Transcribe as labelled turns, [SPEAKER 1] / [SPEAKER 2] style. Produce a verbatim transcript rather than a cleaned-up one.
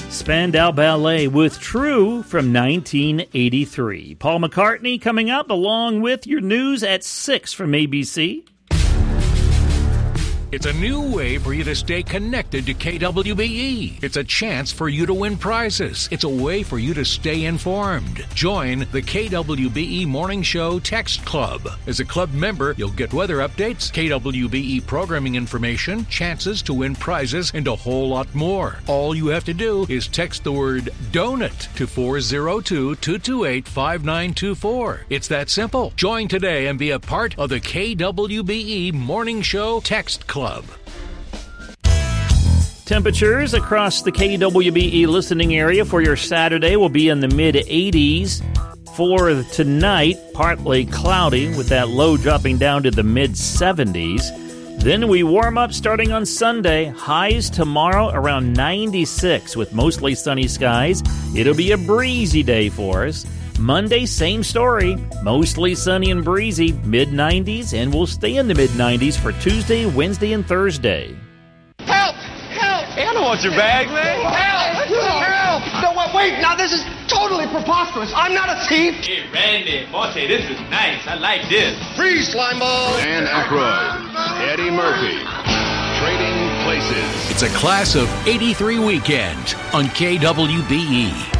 [SPEAKER 1] Spandau Ballet with True from nineteen eighty-three. Paul McCartney coming up along with your news at six from A B C.
[SPEAKER 2] It's a new way for you to stay connected to K W B E. It's a chance for you to win prizes. It's a way for you to stay informed. Join the K W B E Morning Show Text Club. As a club member, you'll get weather updates, K W B E programming information, chances to win prizes, and a whole lot more. All you have to do is text the word DONUT to four oh two, two two eight, five nine two four. It's that simple. Join today and be a part of the K W B E Morning Show Text Club. Club.
[SPEAKER 1] Temperatures across the K W B E listening area for your Saturday will be in the mid eighties. For tonight, partly cloudy with that low dropping down to the mid seventies. Then we warm up starting on Sunday. Highs tomorrow around ninety-six with mostly sunny skies. It'll be a breezy day for us. Monday, same story. Mostly sunny and breezy, mid nineties, and we'll stay in the mid nineties for Tuesday, Wednesday, and Thursday.
[SPEAKER 3] Help! Help!
[SPEAKER 4] Hey, I don't want your bag, man.
[SPEAKER 3] Help! Help! No, wait, wait, now this is totally preposterous. I'm not a thief.
[SPEAKER 4] Hey, Randy, Monte, this is nice. I like this.
[SPEAKER 3] Freeze, slime ball.
[SPEAKER 5] Dan Aykroyd, Eddie Murphy, Trading Places.
[SPEAKER 2] It's a class of eighty-three weekend on K W B E.